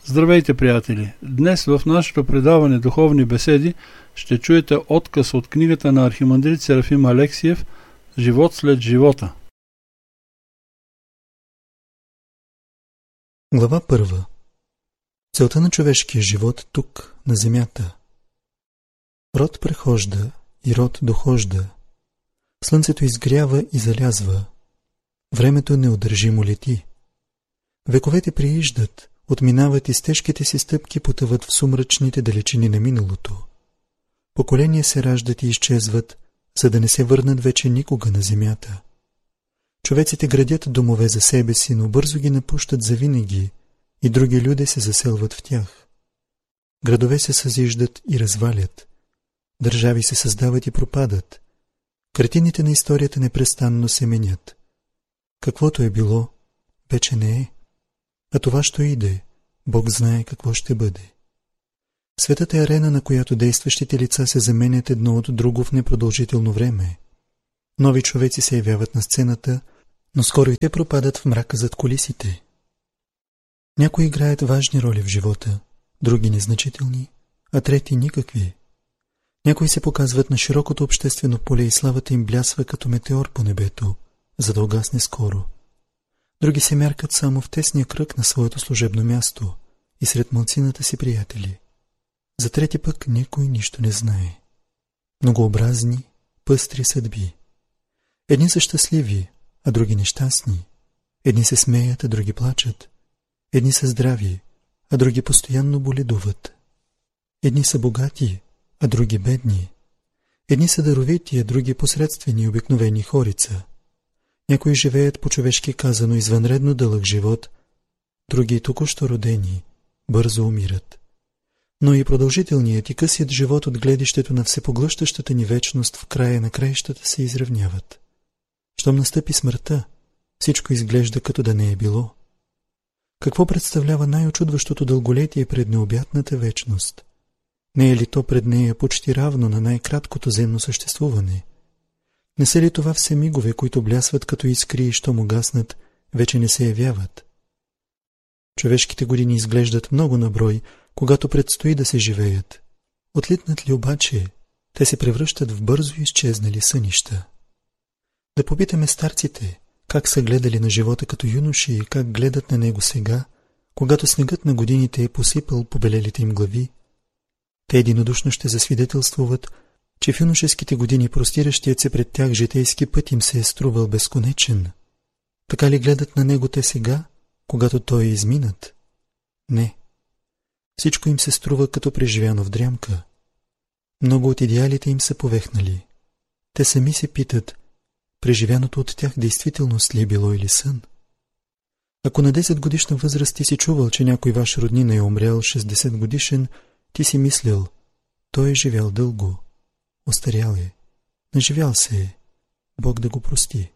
Здравейте, приятели! Днес в нашето предаване Духовни беседи ще чуете откъс от книгата на архимандрит Серафим Алексиев «Живот след живота». Глава 1. Целта на човешкия живот тук, на земята. Род прехожда и род дохожда. Слънцето изгрява и залязва. Времето неудържимо лети. Вековете прииждат, отминават и с тежките си стъпки потъват в сумрачните далечини на миналото. Поколения се раждат и изчезват, за да не се върнат вече никога на земята. Човеците градят домове за себе си, но бързо ги напущат завинаги и други люди се заселват в тях. Градове се съзиждат и развалят. Държави се създават и пропадат. Картините на историята непрестанно се менят. Каквото е било, вече не е. А това, що иде, Бог знае какво ще бъде. Светът е арена, на която действащите лица се заменят едно от друго в непродължително време. Нови човеци се явяват на сцената, но скоро и те пропадат в мрака зад кулисите. Някои играят важни роли в живота, други незначителни, а трети никакви. Някои се показват на широкото обществено поле и славата им блясва като метеор по небето, за да угасне скоро. Други се мяркат само в тесния кръг на своето служебно място и сред малцината си приятели. За трети пък никой нищо не знае. Многообразни, пъстри съдби. Едни са щастливи, а други нещастни. Едни се смеят, а други плачат. Едни са здрави, а други постоянно боледуват. Едни са богати, а други бедни. Едни са даровити, а други посредствени обикновени хорица. Някои живеят по-човешки казано извънредно дълъг живот, други току-що родени, бързо умират. Но и продължителният и късият живот от гледището на всепоглъщащата ни вечност в края на краищата се изравняват. Щом настъпи смъртта, всичко изглежда като да не е било. Какво представлява най-очудващото дълголетие пред необятната вечност? Не е ли то пред нея почти равно на най-краткото земно съществуване? Не са ли това все мигове, които блясват като искри и щом угаснат, вече не се явяват? Човешките години изглеждат много на брой, когато предстои да се живеят. Отлитнат ли обаче, те се превръщат в бързо изчезнали сънища. Да попитаме старците, как са гледали на живота като юноши и как гледат на него сега, когато снегът на годините е посипал побелелите им глави. Те единодушно ще засвидетелствуват, че в юношеските години простиращият се пред тях житейски път им се е струвал безконечен. Така ли гледат на него те сега, когато той е изминат? Не. Всичко им се струва като преживяно в дрямка. Много от идеалите им са повехнали. Те сами се питат, преживяното от тях действителност ли е било или сън? Ако на 10 годишна възраст ти си чувал, че някой ваш роднина е умрял 60 годишен, ти си мислил, той е живял дълго. Остарял е, наживял се е, Бог да го прости.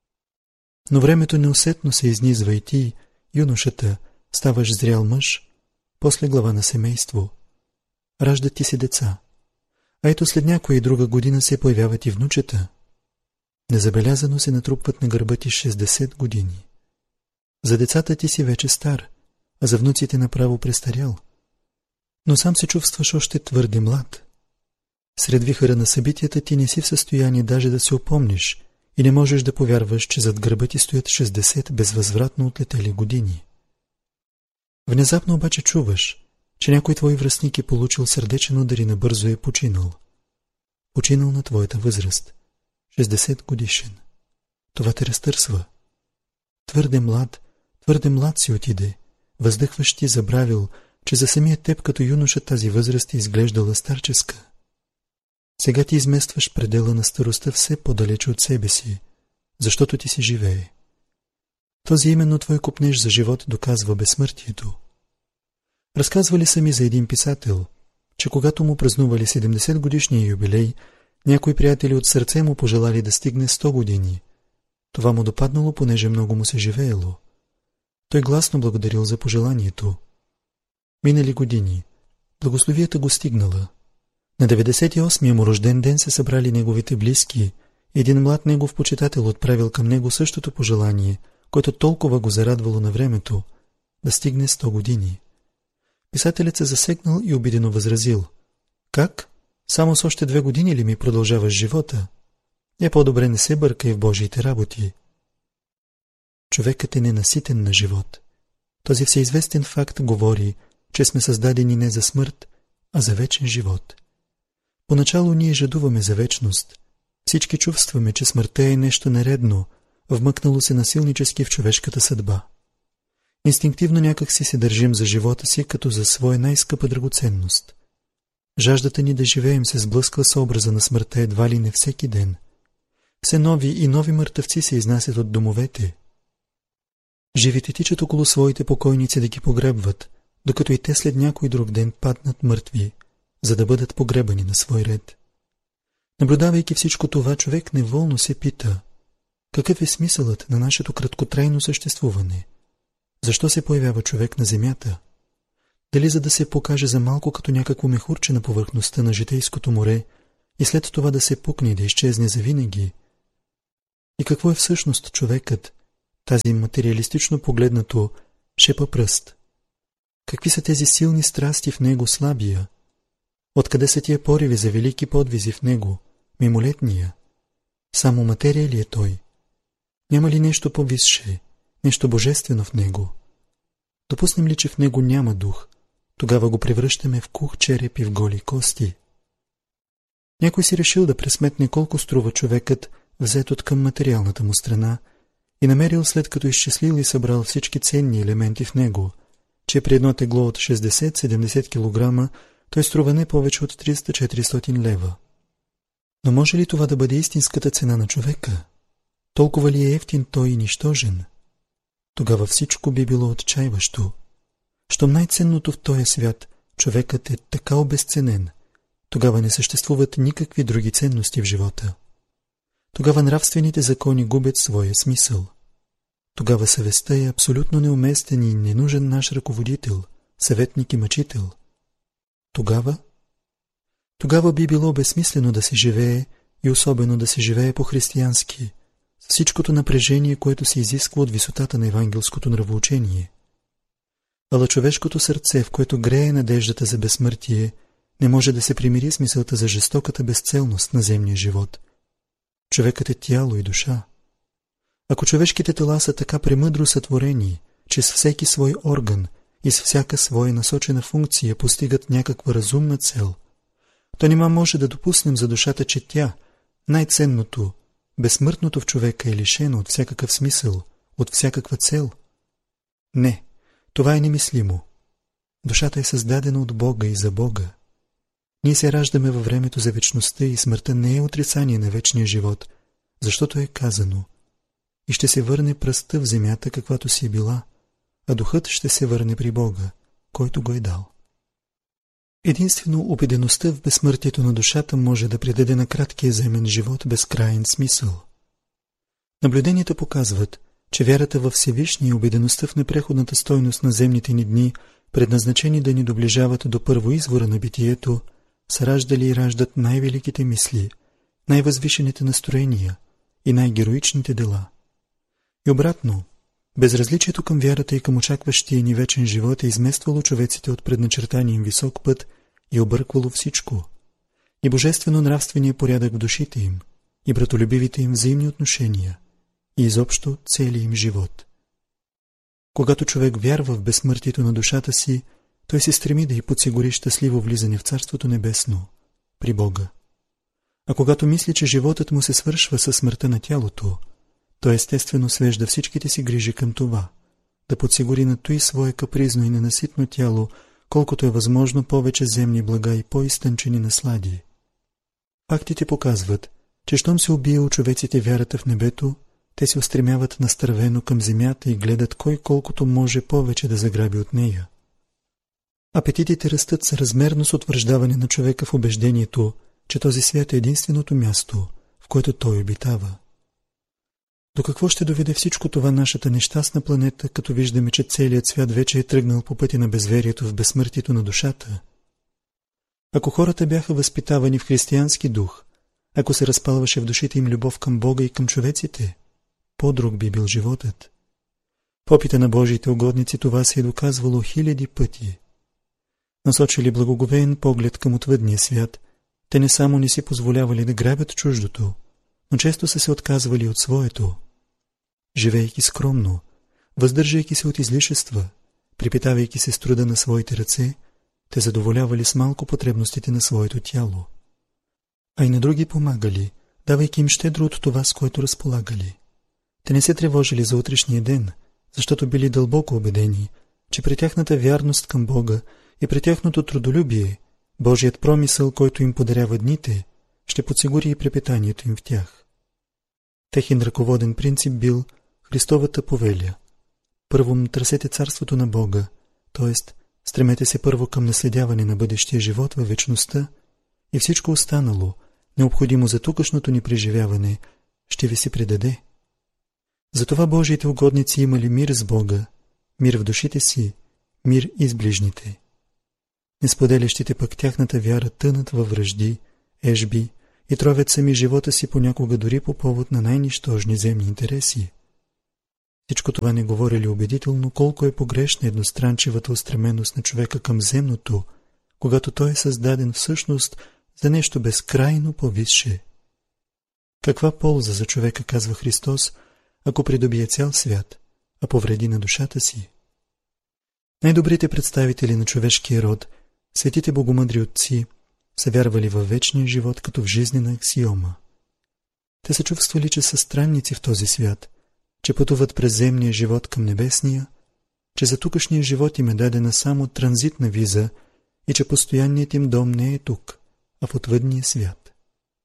Но времето неусетно се изнизва и ти, юношата, ставаш зрял мъж, после глава на семейство. Раждат ти се деца, а ето след някоя и друга година се появяват и внучета. Незабелязано се натрупват на гърба ти 60 години. За децата ти си вече стар, а за внуците направо престарял. Но сам се чувстваш още твърде млад. Сред вихъра на събитията ти не си в състояние даже да се опомниш и не можеш да повярваш, че зад гърба ти стоят 60 безвъзвратно отлетели години. Внезапно обаче чуваш, че някой твой връстник е получил сърдечен удар и набързо е починал. Починал на твоята възраст, 60 годишен. Това те разтърсва. Твърде млад си отиде, въздъхваш ти забравил, че за самия теб като юноша тази възраст е изглеждала старческа. Сега ти изместваш предела на старостта все по-далече от себе си, защото ти си живее. Този именно твой копнеж за живот доказва безсмъртието. Разказвали са ми за един писател, че когато му празнували 70 годишния юбилей, някои приятели от сърце му пожелали да стигне 100 години. Това му допаднало, понеже много му се живеело. Той гласно благодарил за пожеланието. Минали години. Благословията го стигнала. На 98-я му рожден ден се събрали неговите близки. Един млад негов почитател отправил към него същото пожелание, което толкова го зарадвало на времето, да стигне 100 години. Писателят се засегнал и обидено възразил: как? Само с още 2 години ли ми продължаваш живота? По-добре не се бъркай в Божиите работи. Човекът е ненаситен на живот. Този всеизвестен факт говори, че сме създадени не за смърт, а за вечен живот. Поначало ние жадуваме за вечност. Всички чувстваме, че смъртта е нещо нередно, вмъкнало се насилнически в човешката съдба. Инстинктивно някак си се държим за живота си, като за своя най-скъпа драгоценност. Жаждата ни да живеем се сблъсква с образа на смъртта едва ли не всеки ден. Все нови и нови мъртъвци се изнасят от домовете. Живите тичат около своите покойници да ги погребват, докато и те след някой друг ден паднат мъртви, за да бъдат погребани на свой ред. Наблюдавайки всичко това, човек неволно се пита: какъв е смисълът на нашето краткотрайно съществуване? Защо се появява човек на земята? Дали за да се покаже за малко като някакво мехурче на повърхността на житейското море и след това да се пукне и да изчезне завинаги? И какво е всъщност човекът, тази материалистично погледнато шепа пръст? Какви са тези силни страсти в него, слабия? Откъде са тия пориви за велики подвизи в него, мимолетния? Само материя ли е той? Няма ли нещо по-висше, нещо божествено в него? Допуснем ли, че в него няма дух, тогава го превръщаме в кух череп и в голи кости. Някой си решил да пресметне колко струва човекът, взет от към материалната му страна, и намерил, след като изчислил и събрал всички ценни елементи в него, че при едно тегло от 60-70 кг той струва не повече от 300-400 лева. Но може ли това да бъде истинската цена на човека? Толкова ли е евтин той и нищожен? Тогава всичко би било отчаиващо. Щом най-ценното в този свят, човекът е така обезценен, тогава не съществуват никакви други ценности в живота. Тогава нравствените закони губят своя смисъл. Тогава съвестта е абсолютно неуместен и ненужен наш ръководител, съветник и мъчител. Тогава би било безсмислено да се живее и особено да се живее по-християнски, с всичкото напрежение, което се изисква от висотата на евангелското нравоучение. Ала човешкото сърце, в което грее надеждата за безсмъртие, не може да се примири с мисълта за жестоката безцелност на земния живот. Човекът е тяло и душа. Ако човешките тела са така премъдро сътворени, че с всеки свой орган и с всяка своя насочена функция постигат някаква разумна цел, то нима може да допуснем за душата, че тя, най-ценното, безсмъртното в човека, е лишено от всякакъв смисъл, от всякаква цел? Не, това е немислимо. Душата е създадена от Бога и за Бога. Ние се раждаме във времето за вечността и смъртта не е отрицание на вечния живот, защото е казано: и ще се върне пръстта в земята, каквато си е била, а духът ще се върне при Бога, който го е дал. Единствено убедеността в безсмъртието на душата може да придаде на краткия земен живот безкрайен смисъл. Наблюденията показват, че вярата във Всевишния и убедеността в непреходната стойност на земните ни дни, предназначени да ни доближават до първоизвора на битието, са раждали и раждат най-великите мисли, най-възвишените настроения и най-героичните дела. И обратно, безразличието към вярата и към очакващия ни вечен живот е измествало човеците от предначертания им висок път и обърквало всичко, и божествено-нравствения порядък в душите им, и братолюбивите им взаимни отношения, и изобщо целия им живот. Когато човек вярва в безсмъртието на душата си, той се стреми да й подсигури щастливо влизане в Царството Небесно, при Бога. А когато мисли, че животът му се свършва със смъртта на тялото, той естествено свежда всичките си грижи към това, да подсигури на той свое капризно и ненаситно тяло, колкото е възможно повече земни блага и по-изтънчени наслади. Фактите показват, че щом се убие у човеците вярата в небето, те се устремяват настървено към земята и гледат кой колкото може повече да заграби от нея. Апетитите растат съразмерно с утвърждаване на човека в убеждението, че този свят е единственото място, в което той обитава. До какво ще доведе всичко това нашата нещастна планета, като виждаме, че целият свят вече е тръгнал по пътя на безверието в безсмъртието на душата? Ако хората бяха възпитавани в християнски дух, ако се разпалваше в душите им любов към Бога и към човеците, по-друг би бил животът. В опита на Божиите угодници това се е доказвало хиляди пъти. насочили благоговеен поглед към отвъдния свят, те не само не си позволявали да грабят чуждото, но често са се отказвали от своето. Живейки скромно, въздържайки се от излишества, припитавайки се с труда на своите ръце, те задоволявали с малко потребностите на своето тяло. А и на други помагали, давайки им щедро от това, с което разполагали. Те не се тревожили за утрешния ден, защото били дълбоко убедени, че при тяхната вярност към Бога и при тяхното трудолюбие, Божият промисъл, който им подарява дните, ще подсигури и препитанието им в тях. Техен ръководен принцип бил Христовата повеля. Първо търсете царството на Бога, т.е. стремете се първо към наследяване на бъдещия живот във вечността и всичко останало, необходимо за тукашното ни преживяване, ще ви се предаде. Затова Божиите угодници имали мир с Бога, мир в душите си, мир и с ближните. Несподелящите пък тяхната вяра тънат във вражди, ежби и тровят сами живота си понякога дори по повод на най-нищожни земни интереси. Всичко това не говори ли убедително колко е погрешна едностранчивата устременост на човека към земното, когато той е създаден всъщност за нещо безкрайно повисше. Каква полза за човека, казва Христос, ако придобие цял свят, а повреди на душата си? Най-добрите представители на човешкия род, светите богомъдри отци, са вярвали във вечния живот като в жизнена аксиома. Те са чувствали, че са странници в този свят, че пътуват през земния живот към небесния, че за тукашния живот им е дадена само транзитна виза и че постоянният им дом не е тук, а в отвъдния свят.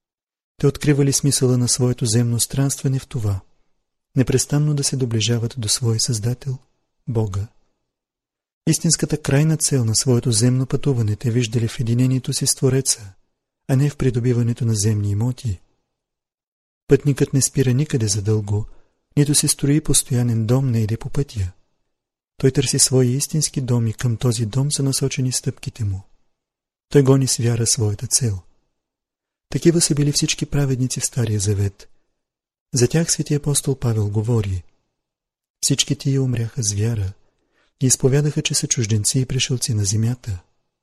Те откривали смисъла на своето земно странстване в това, непрестанно да се доближават до своя Създател, Бога. Истинската крайна цел на своето земно пътуване те виждали в единението си с Твореца, а не в придобиването на земни имоти. Пътникът не спира никъде задълго, нито се строи постоянен дом, не иде по пътя. Той търси своя истински дом и към този дом са насочени стъпките му. Той гони с вяра своята цел. Такива са били всички праведници в Стария Завет. За тях свети апостол Павел говори: всички тия умряха с вяра и изповядаха, че са чужденци и пришълци на земята.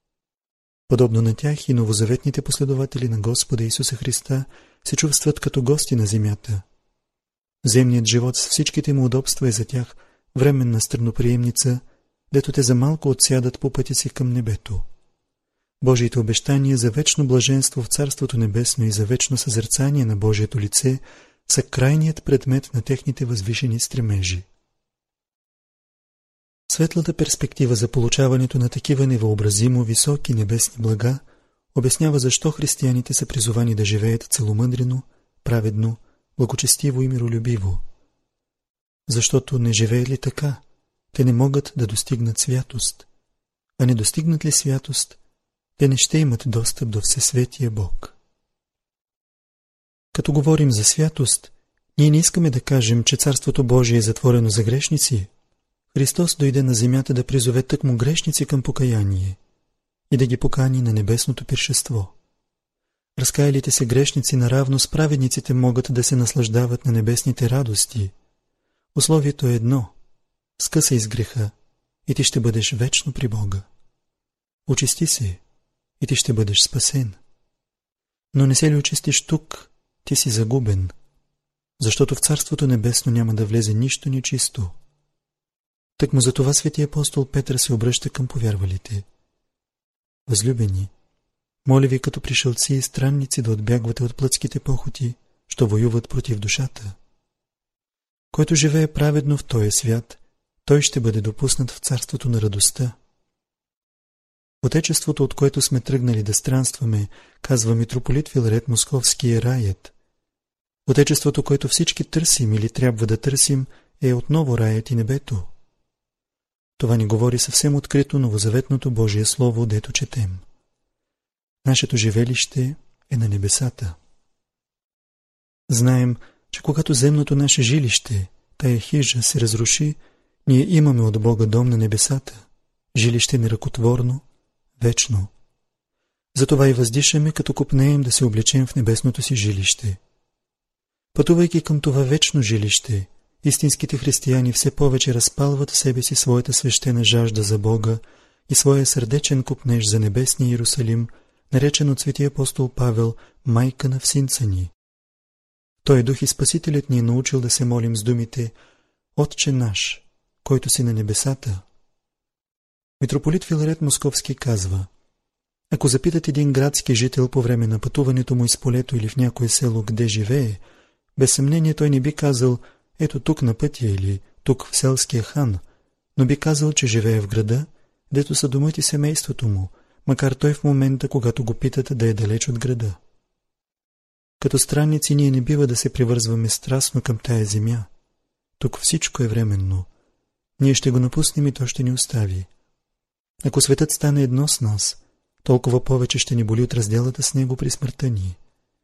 Подобно на тях и новозаветните последователи на Господа Исуса Христа се чувстват като гости на земята. Земният живот с всичките му удобства е за тях временна странноприемница, дето те за малко отсядат по пътя си към небето. Божиите обещания за вечно блаженство в Царството Небесно и за вечно съзерцание на Божието лице са крайният предмет на техните възвишени стремежи. Светлата перспектива за получаването на такива невъобразимо високи небесни блага обяснява защо християните са призовани да живеят целомъдрено, праведно, благочестиво и миролюбиво. Защото не живеели така, те не могат да достигнат святост, а не достигнат ли святост, те не ще имат достъп до Всесветия Бог. Като говорим за святост, ние не искаме да кажем, че Царството Божие е затворено за грешници. Христос дойде на земята да призове тъкмо грешници към покаяние и да ги покани на небесното пиршество. Разкаялите се грешници наравно с праведниците могат да се наслаждават на небесните радости. Условието е едно – скъсай с греха и ти ще бъдеш вечно при Бога. Очисти се и ти ще бъдеш спасен. Но не се ли очистиш тук, ти си загубен, защото в Царството Небесно няма да влезе нищо нечисто. Тъкмо за това свети апостол Петър се обръща към повярвалите. Възлюбени, моля ви като пришълци и странници да отбягвате от плътските похоти, що воюват против душата. Който живее праведно в този свят, той ще бъде допуснат в царството на радостта. Отечеството, от което сме тръгнали да странстваме, казва митрополит Филарет Московски, е раят. Отечеството, което всички търсим или трябва да търсим, е отново раят и небето. Това ни говори съвсем открито новозаветното Божие Слово, дето четем. Нашето живелище е на небесата. Знаем, че когато земното наше жилище, тая хижа, се разруши, ние имаме от Бога дом на небесата, жилище неръкотворно, вечно. Затова и въздишаме, като копнеем да се облечем в небесното си жилище. Пътувайки към това вечно жилище, истинските християни все повече разпалват в себе си своята свещена жажда за Бога и своя сърдечен купнеж за небесния Иерусалим, наречен от светия апостол Павел майка на всинца ни. Той дух и Спасителят ни е научил да се молим с думите Отче наш, който си на небесата. Митрополит Филарет Московски казва: ако запитат един градски жител по време на пътуването му из полето или в някое село къде живее, без съмнение той не би казал ето тук на пътя или тук в селския хан, но би казал, че живее в града, дето са домът и семейството му, макар той в момента, когато го питат, да е далеч от града. Като странници ние не бива да се привързваме страстно към тая земя. Тук всичко е временно. Ние ще го напуснем и то ще ни остави. Ако светът стане едно с нас, толкова повече ще ни боли от разделата с него при смъртта ни.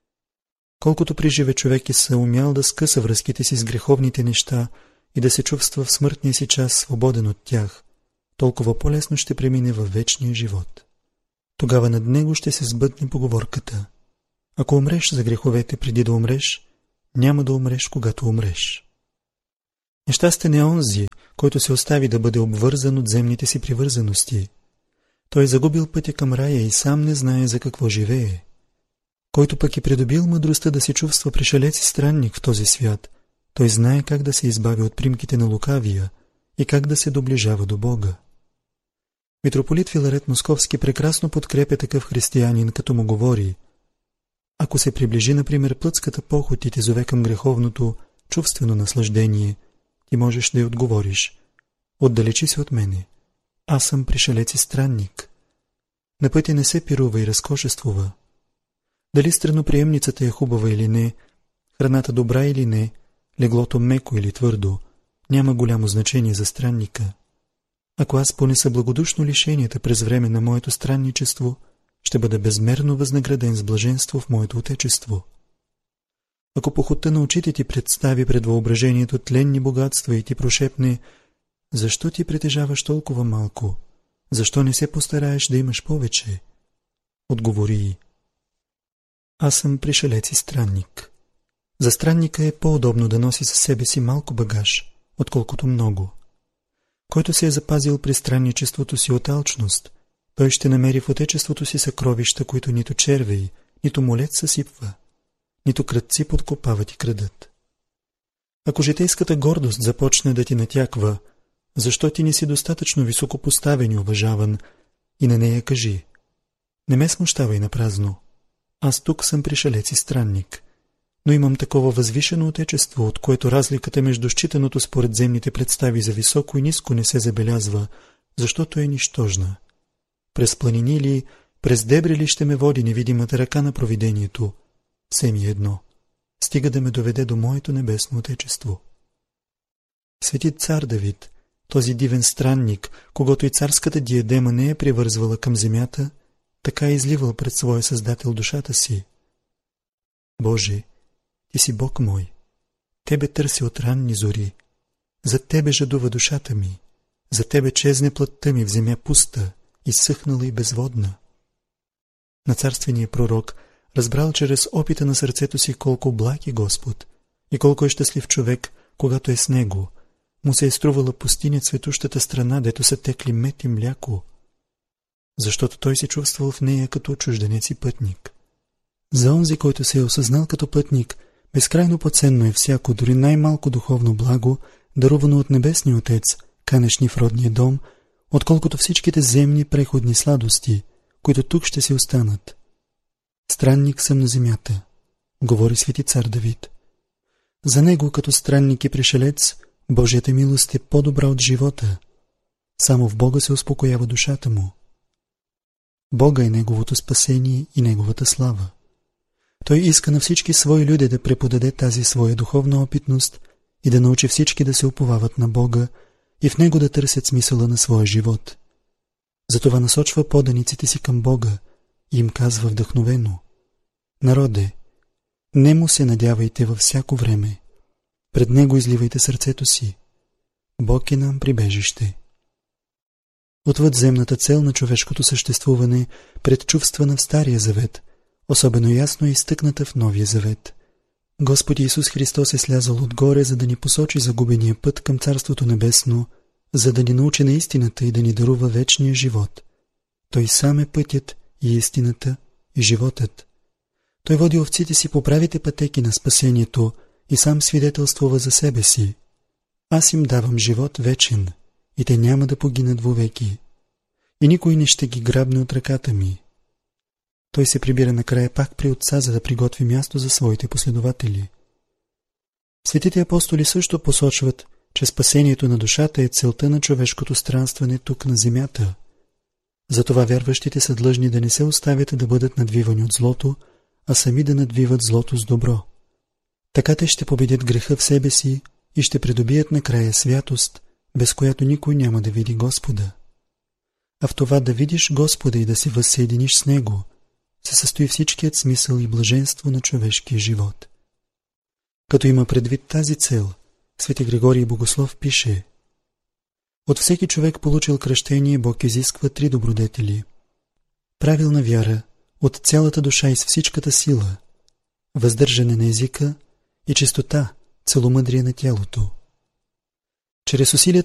Колкото при живе човек е съумял да скъса връзките си с греховните неща и да се чувства в смъртния си час свободен от тях, толкова по-лесно ще премине във вечния живот. Тогава над него ще се сбъдне поговорката: ако умреш за греховете преди да умреш, няма да умреш, когато умреш. Нещастен е онзи, който се остави да бъде обвързан от земните си привързаности. Той е загубил пътя към рая и сам не знае за какво живее. Който пък е придобил мъдростта да се чувства пришелец и странник в този свят, той знае как да се избави от примките на лукавия и как да се доближава до Бога. Митрополит Филарет Московски прекрасно подкрепя такъв християнин, като му говори: ако се приближи, например, плътската поход и те зове към греховното чувствено наслаждение, ти можеш да й отговориш: отдалечи се от мене, аз съм пришелец и странник. На пътя не се пирува и разкошествува. Дали страноприемницата е хубава или не, храната добра или не, леглото меко или твърдо, няма голямо значение за странника. Ако аз понеса благодушно лишенията през време на моето странничество, ще бъда безмерно възнаграден с блаженство в моето отечество. Ако походта на очите ти представи пред въображението тленни богатства и ти прошепне: защо ти притежаваш толкова малко? Защо не се постараеш да имаш повече? Отговори: аз съм пришелец и странник. За странника е по-удобно да носи със себе си малко багаж, отколкото много. Който се е запазил при странничеството си от алчност, той ще намери в отечеството си съкровища, които нито червей, нито молец съсипва, нито крадци подкопават и крадат. Ако житейската гордост започне да ти натяква, защо ти не си достатъчно високо поставен и уважаван, и на нея кажи: не ме смущавай напразно, аз тук съм пришелец и странник, но имам такова възвишено отечество, от което разликата между считаното според земните представи за високо и ниско не се забелязва, защото е нищожна. През планини ли, през дебри ли ще ме води невидимата ръка на провидението, все ми едно, стига да ме доведе до моето небесно отечество. Свети цар Давид, този дивен странник, когато и царската диадема не е привързвала към земята, така е изливал пред своя Създател душата си: Боже, ти си Бог мой, Тебе търси от ранни зори, за Тебе жадува душата ми, за Тебе чезне плътта ми в земя пуста, изсъхнала и безводна. На царствения пророк разбрал чрез опита на сърцето си колко благ е Господ и колко е щастлив човек, когато е с Него, му се е струвала пустиня цветущата страна, дето са текли мед и мляко, защото той се чувствал в нея като чужденец и пътник. За онзи, който се е осъзнал като пътник, безкрайно по-ценно е всяко, дори най-малко духовно благо, дарувано от Небесния Отец, канешни в родния дом, отколкото всичките земни преходни сладости, които тук ще си останат. Странник съм на земята, говори свети цар Давид. За него, като странник и пришелец, Божията милост е по-добра от живота. Само в Бога се успокоява душата му. Бога е неговото спасение и неговата слава. Той иска на всички свои люди да преподаде тази своя духовна опитност и да научи всички да се уповават на Бога и в Него да търсят смисъла на своя живот. Затова насочва поданиците си към Бога и им казва вдъхновено: народе, нему се надявайте във всяко време, пред Него изливайте сърцето си. Бог е нам прибежище. Отвъд земната цел на човешкото съществуване, предчувствана в Стария завет, особено ясно е изтъкната в Новия завет. Господ Исус Христос е слязал отгоре, за да ни посочи загубения път към Царството Небесно, за да ни научи на истината и да ни дарува вечния живот. Той сам е пътят и истината и животът. Той води овците си по правите пътеки на спасението и сам свидетелствува за себе си. Аз им давам живот вечен и те няма да погинат вовеки. И никой не ще ги грабне от ръката ми. Той се прибира накрая пак при Отца, за да приготви място за своите последователи. Светите апостоли също посочват, че спасението на душата е целта на човешкото странстване тук на земята. Затова вярващите са длъжни да не се оставят да бъдат надвивани от злото, а сами да надвиват злото с добро. Така те ще победят греха в себе си и ще придобият накрая святост, без която никой няма да види Господа. А в това да видиш Господа и да се възсъединиш с Него, се състои всичкият смисъл и блаженство на човешкия живот. Като има предвид тази цел, свети Григорий Богослов пише: от всеки човек получил кръщение Бог изисква 3 добродетели: правилна вяра от цялата душа и с всичката сила, въздържане на езика и чистота, целомъдрие на тялото. Чрез усилията